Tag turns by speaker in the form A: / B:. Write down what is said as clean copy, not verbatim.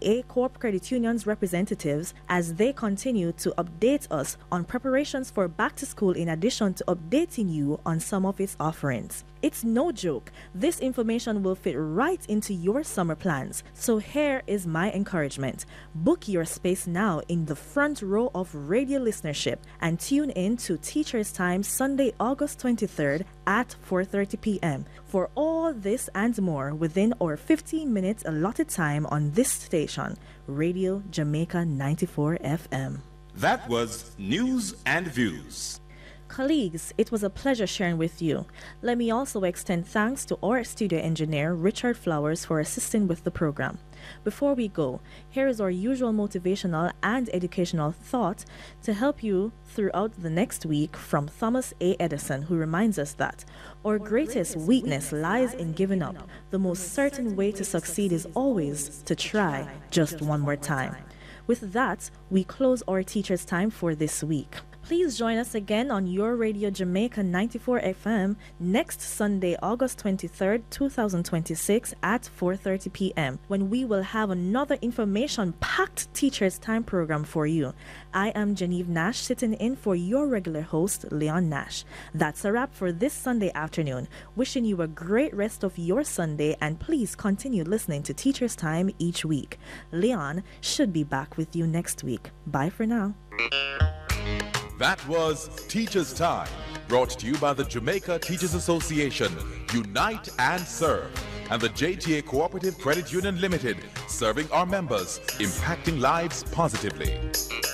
A: JTA Co-op Credit Union's representatives as they continue to update us on preparations for back to school in addition to updating you on some of its offerings. It's no joke. This information will fit right into your summer plans. So here is my encouragement. Book your space now in the front row of radio listenership and tune in to Teacher's Time Sunday, August 23rd at 4:30 p.m. for all this and more within our 15 minutes allotted time on this station, Radio Jamaica 94 FM.
B: That was News and Views.
A: Colleagues, it was a pleasure sharing with you. Let me also extend thanks to our studio engineer, Richard Flowers, for assisting with the program. Before we go, here is our usual motivational and educational thought to help you throughout the next week from Thomas A. Edison, who reminds us that our greatest weakness lies in giving up. The most certain way to succeed is always to try just one more time. With that, we close our Teacher's Time for this week. Please join us again on your Radio Jamaica 94 FM next Sunday, August 23rd, 2026 at 4:30 p.m. when we will have another information-packed Teacher's Time program for you. I am Genevieve Nash, sitting in for your regular host, Leon Nash. That's a wrap for this Sunday afternoon. Wishing you a great rest of your Sunday, and please continue listening to Teacher's Time each week. Leon should be back with you next week. Bye for now.
B: That was Teacher's Time, brought to you by the Jamaica Teachers Association, Unite and Serve, and the JTA Cooperative Credit Union Limited, serving our members, impacting lives positively.